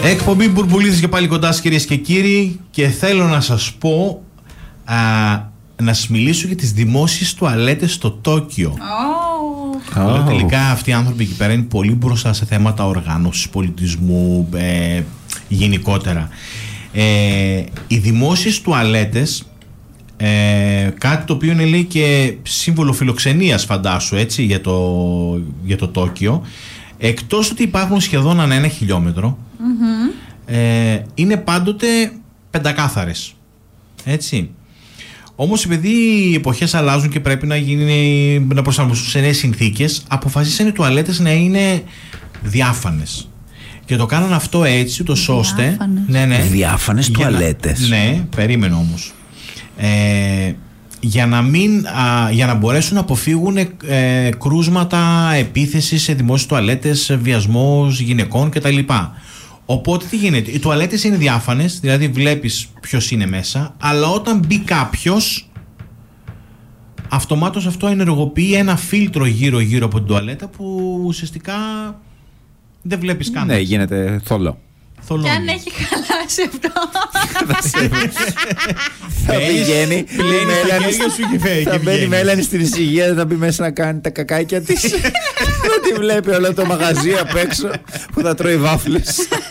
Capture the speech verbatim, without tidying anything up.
Εκπομπή Μπουρμπουλίδης και πάλι κοντά σας, κυρίες και κύριοι, και θέλω να σας πω, α, να σας μιλήσω για τις δημόσιες τουαλέτες στο Τόκιο. Oh. Oh. Τελικά αυτοί οι άνθρωποι εκεί πέρα είναι πολύ μπροστά σε θέματα οργάνωσης, πολιτισμού, ε, γενικότερα. Ε, οι δημόσιες τουαλέτες, ε, κάτι το οποίο είναι, λέει, και σύμβολο φιλοξενίας, φαντάσου, έτσι, για το, για το Τόκιο, εκτός ότι υπάρχουν σχεδόν ανά ένα χιλιόμετρο, mm-hmm. ε, είναι πάντοτε πεντακάθαρες, έτσι. Όμως επειδή οι εποχές αλλάζουν και πρέπει να, γίνει, να προσαρμοστούν σε νέες συνθήκες, αποφασίσαν οι τουαλέτες να είναι διάφανες. Και το κάναν αυτό έτσι, ούτως ώστε. Ναι, ναι, διάφανες τουαλέτες. Ναι, περίμενε όμως. Ε, για, να μην, α, για να μπορέσουν να αποφύγουν ε, κρούσματα επίθεσης σε δημόσιες τουαλέτες, βιασμός γυναικών κτλ. Οπότε τι γίνεται, οι τουαλέτες είναι διάφανες, δηλαδή βλέπεις ποιος είναι μέσα, αλλά όταν μπει κάποιος, αυτομάτως αυτό ενεργοποιεί ένα φίλτρο γύρω γύρω από την τουαλέτα που ουσιαστικά δεν βλέπεις καν. Ναι, γίνεται θολό. Και αν έχει χαλάσει αυτό, θα πηγαίνει, θα μπαίνει η Μέλανη στην εισηγεία, θα μπει μέσα να κάνει τα κακάκια της. Δεν τη βλέπει όλο το μαγαζί απ' έξω που θα τρώει βάφλες.